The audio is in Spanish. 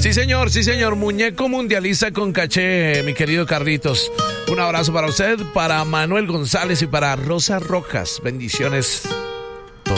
sí, señor. Muñeco mundialista con caché, mi querido Carlitos. Un abrazo para usted, para Manuel González y para Rosa Rojas. Bendiciones.